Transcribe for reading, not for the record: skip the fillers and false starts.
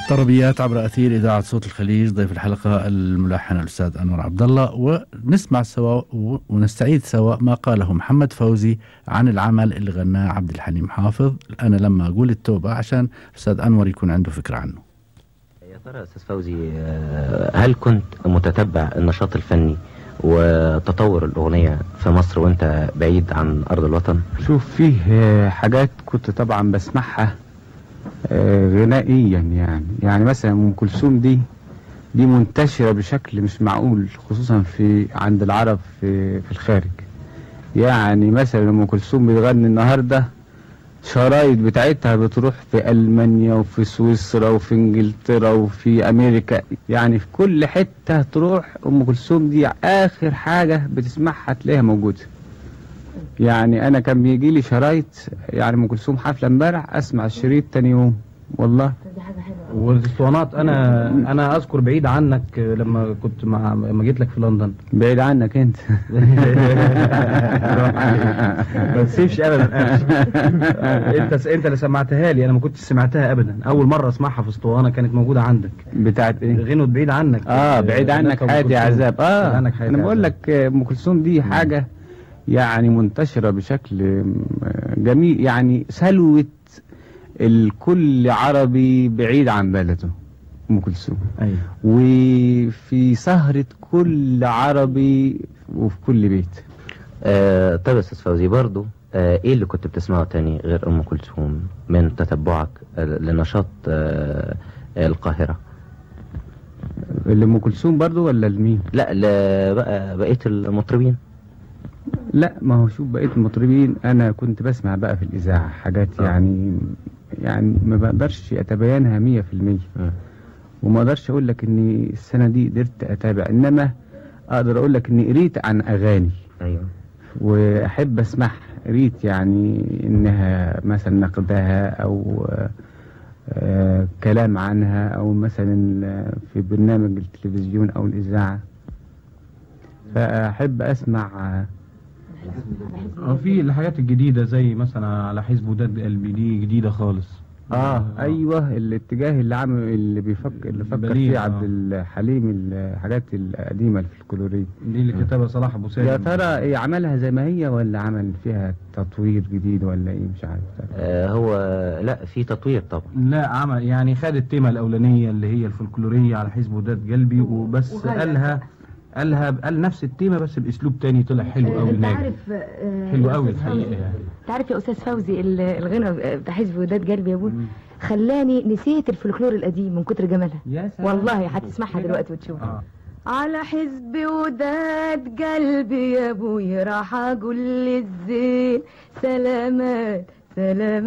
طربيات عبر أثير إذاعة صوت الخليج. ضيف الحلقة الملحن الأستاذ أنور عبد الله، ونسمع سوا ونستعيد سوا ما قاله محمد فوزي عن العمل اللي غناه عبد الحليم حافظ، أنا لما أقول التوبة، عشان الأستاذ أنور يكون عنده فكرة عنه. يا ترى أستاذ فوزي، هل كنت متتبع النشاط الفني وتطور الأغنية في مصر وانت بعيد عن أرض الوطن؟ شوف، فيه حاجات كنت طبعا بسمعها غنائيا، يعني مثلا أم كلثوم دي منتشرة بشكل مش معقول، خصوصا عند العرب في الخارج. يعني مثلا أم كلثوم بتغني النهاردة، شرايط بتاعتها بتروح في ألمانيا وفي سويسرا وفي انجلترا وفي أمريكا، يعني في كل حتة تروح أم كلثوم دي آخر حاجة بتسمعها تلاقيها موجودة. يعني أنا كان بيجي لي شرايط، يعني أم كلثوم حفلة امبارح أسمع الشريط تاني يوم، والله. دي حاجة حلوة. والاسطوانات، انا اذكر بعيد عنك لما كنت لما جيت لك في لندن. بعيد عنك انت. ما تسيبش ابدا. انت اللي سمعتها لي، انا ما كنتش سمعتها ابدا. اول مره اسمعها في اسطوانه كانت موجوده عندك. بتاعت ايه؟ غنوة بعيد عنك. بعيد عنك حياتي عذاب. انا بقول لك ام كلثوم دي حاجه يعني منتشره بشكل جميل، يعني سلوت الكل عربي بعيد عن بلده ام كلثوم. ايوه. وفي سهرة كل عربي وفي كل بيت. طيب يا استاذ فوزي، برضو ايه اللي كنت بتسمعه تاني غير ام كلثوم من تتبعك لنشاط القاهرة؟ لأم كلثوم برضو ولا لمين؟ لا، بقية المطربين. لا، ما هو شوف، بقية المطربين انا كنت بسمع بقى في الاذاعة حاجات يعني ما بقدرش اتبينها 100%. وما اقدرش اقول لك اني السنة دي قدرت اتابع، انما اقدر اقول لك اني قريت عن اغاني. ايوه. واحب اسمعها، قريت يعني انها مثلا نقدها او كلام عنها، او مثلا في برنامج التلفزيون او الاذاعة، فاحب اسمع. في الحاجات الجديده زي مثلا على حزب وداد قلبي، دي جديده خالص. ايوه، الاتجاه اللي فكر فيه عبد الحليم، الحاجات القديمه الفلكلوريه دي اللي كتبها صلاح ابو سالم. يا ترى ايه، عملها زي ما هي ولا عمل فيها تطوير جديد ولا ايه؟ مش عارف. هو لا، في تطوير طبعا. لا، عمل يعني خد التيمه الاولانيه اللي هي الفلكلوريه على حزب وداد قلبي وبس، قال نفس التيمه بس باسلوب تاني، طلع حلو قوي. انت عارف، حلو قوي الحقيقه يعني. انت عارف يا استاذ فوزي، الغنى بتاع حزب وداد قلبي يا ابوي خلاني نسيت الفلكلور القديم من كتر جمالها. والله هتسمعها دلوقتي وتشوف. على حزب وداد قلبي يا ابوي راح اقول للزين سلامات سلامات.